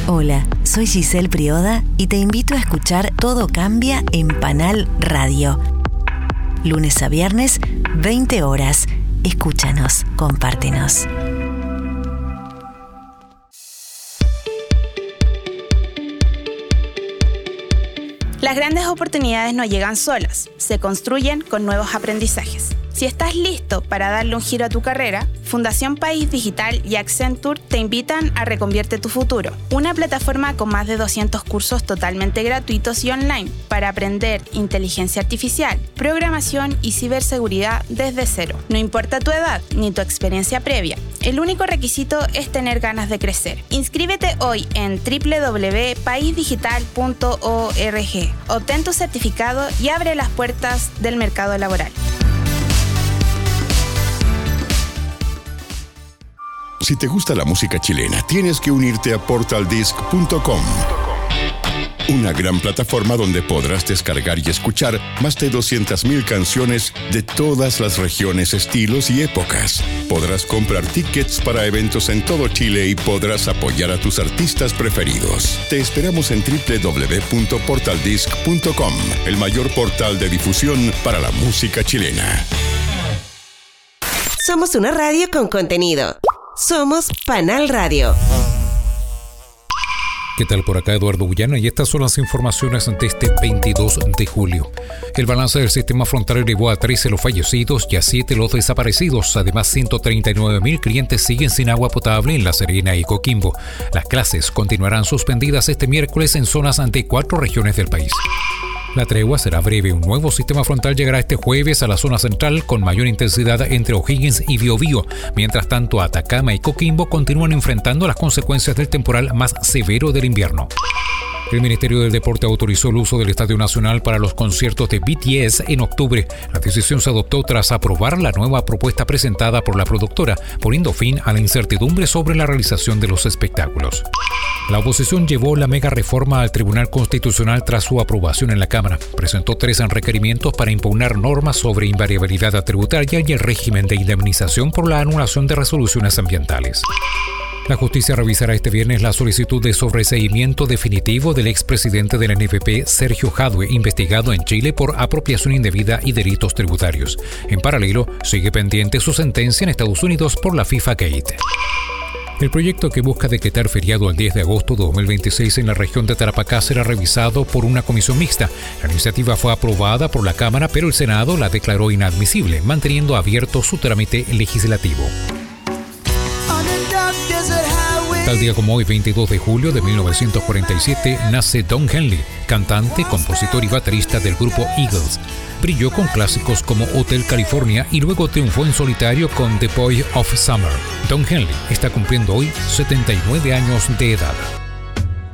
Hola, soy Giselle Prioda y te invito a escuchar Todo Cambia en Panal Radio. Lunes a viernes, 20 horas. Escúchanos, compártenos. Las grandes oportunidades no llegan solas, se construyen con nuevos aprendizajes. Si estás listo para darle un giro a tu carrera, Fundación País Digital y Accenture te invitan a Reconvierte tu Futuro, una plataforma con más de 200 cursos totalmente gratuitos y online para aprender inteligencia artificial, programación y ciberseguridad desde cero. No importa tu edad ni tu experiencia previa, el único requisito es tener ganas de crecer. Inscríbete hoy en www.paisdigital.org. Obtén tu certificado y abre las puertas del mercado laboral. Si te gusta la música chilena, tienes que unirte a portaldisc.com. Una gran plataforma donde podrás descargar y escuchar más de 200.000 canciones de todas las regiones, estilos y épocas. Podrás comprar tickets para eventos en todo Chile y podrás apoyar a tus artistas preferidos. Te esperamos en www.portaldisc.com, el mayor portal de difusión para la música chilena. Somos una radio con contenido. Somos Panal Radio. ¿Qué tal? Por acá Eduardo Bullana y estas son las informaciones de este 22 de julio. El balance del sistema frontal elevó a 13 los fallecidos y a 7 los desaparecidos. Además, 139.000 clientes siguen sin agua potable en La Serena y Coquimbo. Las clases continuarán suspendidas este miércoles en zonas de 4 regiones del país. La tregua será breve. Un nuevo sistema frontal llegará este jueves a la zona central con mayor intensidad entre O'Higgins y Biobío. Mientras tanto, Atacama y Coquimbo continúan enfrentando las consecuencias del temporal más severo del invierno. El Ministerio del Deporte autorizó el uso del Estadio Nacional para los conciertos de BTS en octubre. La decisión se adoptó tras aprobar la nueva propuesta presentada por la productora, poniendo fin a la incertidumbre sobre la realización de los espectáculos. La oposición llevó la mega reforma al Tribunal Constitucional tras su aprobación en la Cámara. Presentó 3 requerimientos para impugnar normas sobre invariabilidad tributaria y el régimen de indemnización por la anulación de resoluciones ambientales. La justicia revisará este viernes la solicitud de sobreseimiento definitivo del expresidente de la NFP, Sergio Jadue, investigado en Chile por apropiación indebida y delitos tributarios. En paralelo, sigue pendiente su sentencia en Estados Unidos por la FIFA Gate. El proyecto que busca decretar feriado el 10 de agosto de 2026 en la región de Tarapacá será revisado por una comisión mixta. La iniciativa fue aprobada por la Cámara, pero el Senado la declaró inadmisible, manteniendo abierto su trámite legislativo. Tal día como hoy, 22 de julio de 1947, nace Don Henley, cantante, compositor y baterista del grupo Eagles. Brilló con clásicos como Hotel California y luego triunfó en solitario con The Boy of Summer. Don Henley está cumpliendo hoy 79 años de edad.